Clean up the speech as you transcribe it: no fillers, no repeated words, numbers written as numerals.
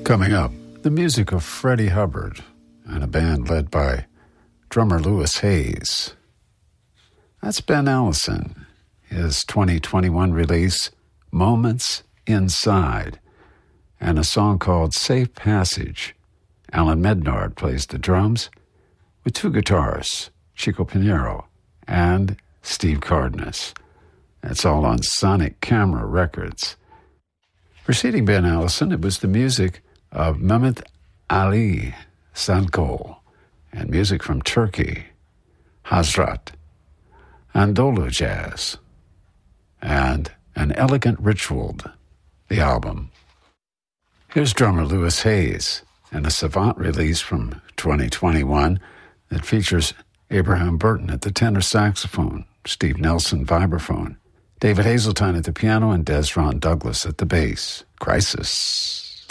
Coming up, the music of Freddie Hubbard and a band led by drummer Louis Hayes. That's Ben Allison, his 2021 release, Moments Inside, and a song called Safe Passage. Alan Mednard plays the drums with two guitarists, Chico Pinheiro and Steve Cardenas. That's all on Sonic Camera Records. Preceding Ben Allison, it was the music of Mehmet Ali Sankol and music from Turkey, Hazrat, Anadolu Jazz, and An Elegant Ritual, the album. Here's drummer Louis Hayes and a Savant release from 2021 that features Abraham Burton at the tenor saxophone, Steve Nelson vibraphone, David Hazeltine at the piano, and Desron Douglas at the bass. Crisis.